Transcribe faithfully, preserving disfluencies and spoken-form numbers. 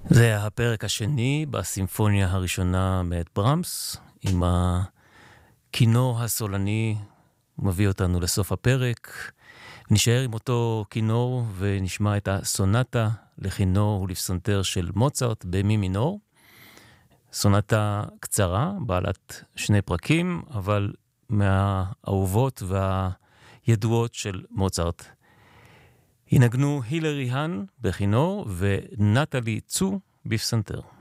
זה הפרק השני בסימפוניה הראשונה מאת ברמס, עם הכינור הסולני מביא אותנו לסוף הפרק. נשאר עם אותו כינור ונשמע את הסונטה לכינור ולפסנתר של מוצרט במי מינור. סונטה קצרה, בעלת שני פרקים, אבל מהאהובות והידועות של מוצרט. ינגנו הילרי האן בכינור ונטלי צו בפסנתר.